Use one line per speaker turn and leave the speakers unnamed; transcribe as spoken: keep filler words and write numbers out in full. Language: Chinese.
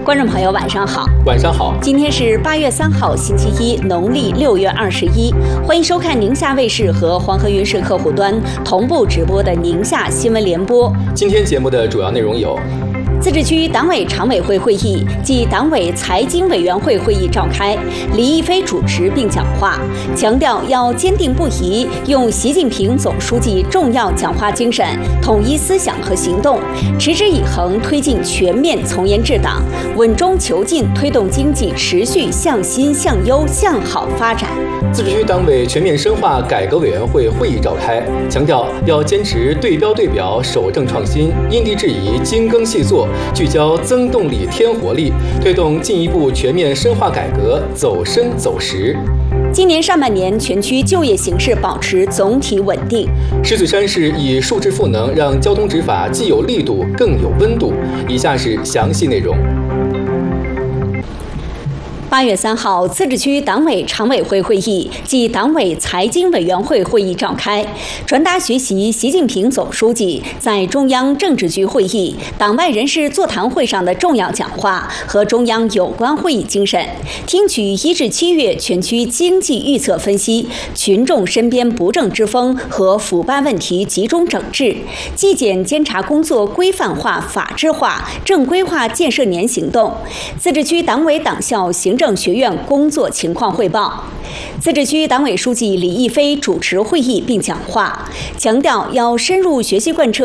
观众朋友，晚上好。
晚上好。
今天是八月三号，星期一，农历六月二十一。欢迎收看宁夏卫视和黄河云视客户端同步直播的宁夏新闻联播。
今天节目的主要内容有：
自治区党委常委会会议暨党委财经委员会会议召开，李毅飞主持并讲话，强调要坚定不移用习近平总书记重要讲话精神，统一思想和行动，持之以恒推进全面从严治党，稳中求进，推动经济持续向新向优向好发展。
自治区党委全面深化改革委员会会议召开，强调要坚持对标对表、守正创新、因地制宜、精耕细作，聚焦增动力、添活力，推动进一步全面深化改革，走深走实。
今年上半年，全区就业形势保持总体稳定。
石嘴山市以数字赋能，让交通执法既有力度，更有温度。以下是详细内容。
八月三号，自治区党委常委会会议暨党委财经委员会会议召开，传达学习习近平总书记在中央政治局会议、党外人士座谈会上的重要讲话和中央有关会议精神，听取一至七月全区经济预测分析、群众身边不正之风和腐败问题集中整治、纪检监察工作规范化、法治化、正规化建设年行动、自治区党委党校行政政学院工作情况汇报。自治区党委书记李毅飞主持会议并讲话，强调要深入学习贯彻